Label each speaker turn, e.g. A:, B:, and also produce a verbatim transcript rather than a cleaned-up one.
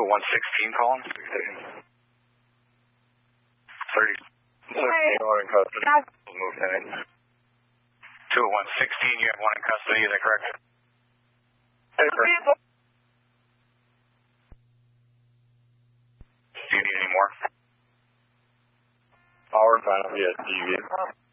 A: one sixteen calling. thirty.
B: Hey.
A: One in custody. Move that. two oh one sixteen, you have one in custody, is that correct? Hey, correct. Do you need any more?
C: Power, final, yes, T V.